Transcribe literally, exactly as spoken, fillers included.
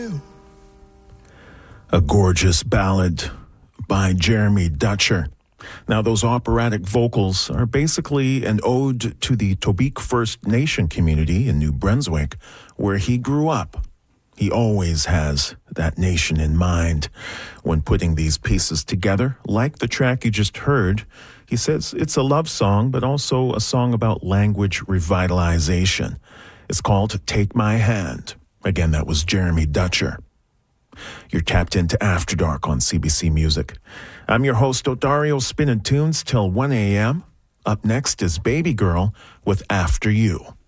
A gorgeous ballad by Jeremy Dutcher. Now, those operatic vocals are basically an ode to the Tobique First Nation community in New Brunswick, where he grew up. He always has that nation in mind when putting these pieces together. Like the track you just heard, he says it's a love song, but also a song about language revitalization. It's called Take My Hand. Again, that was Jeremy Dutcher. You're tapped into After Dark on C B C Music. I'm your host, Odario, spinning tunes till one a.m. Up next is Baby Girl with After You.